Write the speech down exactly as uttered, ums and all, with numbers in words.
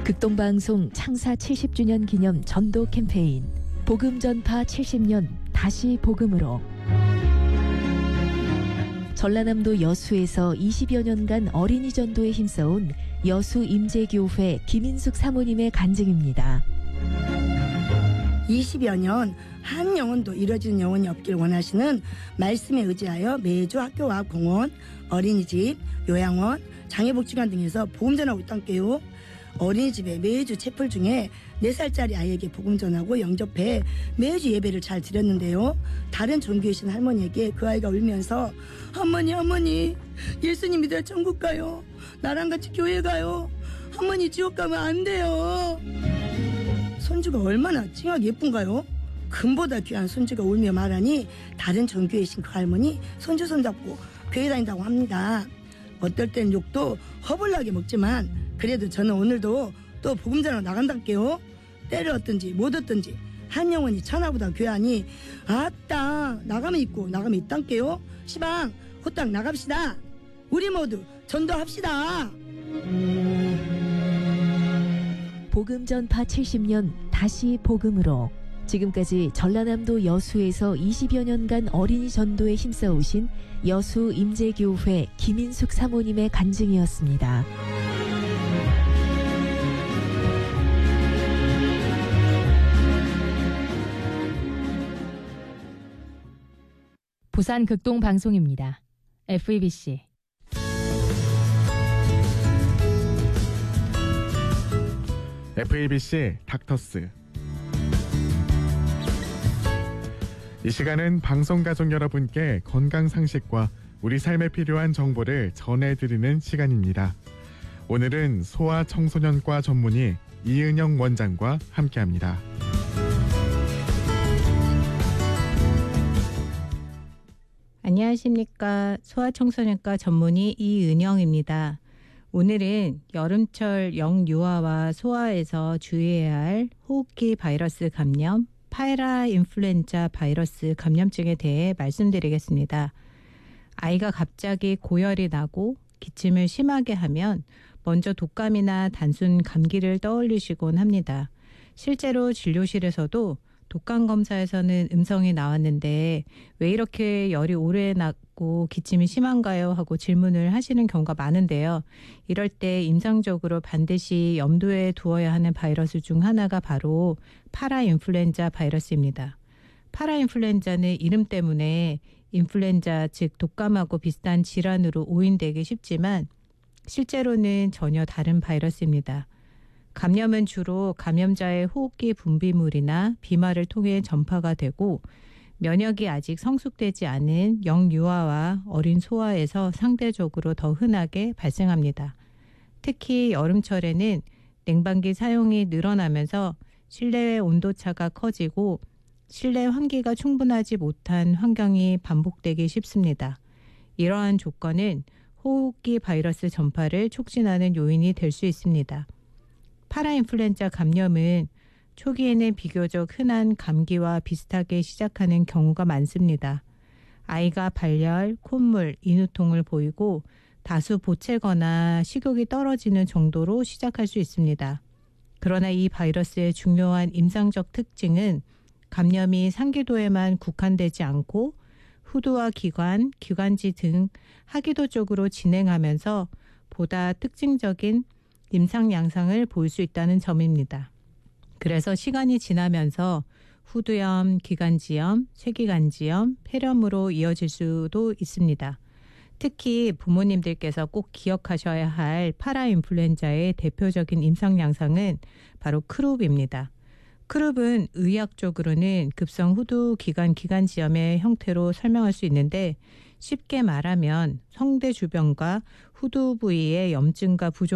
극동방송 창사 칠십 주년 기념 전도 캠페인 복음 전파 칠십 년 다시 복음으로. 전라남도 여수에서 이십여 년간 어린이 전도에 힘써온 여수 임재교회 김인숙 사모님의 간증입니다. 이십여 년 한 영혼도 이뤄지는 영혼이 없길 원하시는 말씀에 의지하여 매주 학교와 공원, 어린이집, 요양원, 장애복지관 등에서 복음 전하고 있단께요. 어린이집에 매주 채플 중에 네 살짜리 아이에게 복음 전하고 영접해 매주 예배를 잘 드렸는데요. 다른 종교이신 할머니에게 그 아이가 울면서 할머니 할머니 예수님 믿어 천국 가요. 나랑 같이 교회 가요. 할머니 지옥 가면 안 돼요. 손주가 얼마나 찡하게 예쁜가요? 금보다 귀한 손주가 울며 말하니 다른 종교이신 그 할머니 손주 손잡고 교회 다닌다고 합니다. 어떨 땐 욕도 허벌나게 먹지만 그래도 저는 오늘도 또 복음 전하러 나간다게요. 때를 얻든지 못 얻든지 한 영혼이 천하보다 귀하니 아따 나가면 있고 나가면 있단게요. 시방 호딱 나갑시다. 우리 모두 전도합시다. 복음 전파 칠십 년 다시 복음으로. 지금까지 전라남도 여수에서 이십여 년간 어린이 전도에 힘써오신 여수 임재교회 김인숙 사모님의 간증이었습니다. 부산 극동방송입니다. 에프이비씨 에프이비씨 닥터스. 이 시간은 방송가족 여러분께 건강상식과 우리 삶에 필요한 정보를 전해드리는 시간입니다. 오늘은 소아청소년과 전문의 이은영 원장과 함께합니다. 안녕하십니까. 소아청소년과 전문의 이은영입니다. 오늘은 여름철 영유아와 소아에서 주의해야 할 호흡기 바이러스 감염, 파라인플루엔자 바이러스 감염증에 대해 말씀드리겠습니다. 아이가 갑자기 고열이 나고 기침을 심하게 하면 먼저 독감이나 단순 감기를 떠올리시곤 합니다. 실제로 진료실에서도 독감 검사에서는 음성이 나왔는데 왜 이렇게 열이 오래 났고 기침이 심한가요? 하고 질문을 하시는 경우가 많은데요. 이럴 때 임상적으로 반드시 염두에 두어야 하는 바이러스 중 하나가 바로 파라인플루엔자 바이러스입니다. 파라인플루엔자는 이름 때문에 인플루엔자 즉 독감하고 비슷한 질환으로 오인되기 쉽지만 실제로는 전혀 다른 바이러스입니다. 감염은 주로 감염자의 호흡기 분비물이나 비말을 통해 전파가 되고 면역이 아직 성숙되지 않은 영유아와 어린 소아에서 상대적으로 더 흔하게 발생합니다. 특히 여름철에는 냉방기 사용이 늘어나면서 실내의 온도차가 커지고 실내 환기가 충분하지 못한 환경이 반복되기 쉽습니다. 이러한 조건은 호흡기 바이러스 전파를 촉진하는 요인이 될 수 있습니다. 파라인플루엔자 감염은 초기에는 비교적 흔한 감기와 비슷하게 시작하는 경우가 많습니다. 아이가 발열, 콧물, 인후통을 보이고 다수 보채거나 식욕이 떨어지는 정도로 시작할 수 있습니다. 그러나 이 바이러스의 중요한 임상적 특징은 감염이 상기도에만 국한되지 않고 후두와 기관, 기관지 등 하기도 쪽으로 진행하면서 보다 특징적인 임상 양상을 보일 수 있다는 점입니다. 그래서 시간이 지나면서 후두염, 기관지염, 쇠기관지염, 폐렴으로 이어질 수도 있습니다. 특히 부모님들께서 꼭 기억하셔야 할 파라인플루엔자의 대표적인 임상 양상은 바로 크룹입니다. 크룹은 의학적으로는 급성 후두 기관 기관지염의 형태로 설명할 수 있는데 쉽게 말하면 성대 주변과 후두 부위의 염증과 부종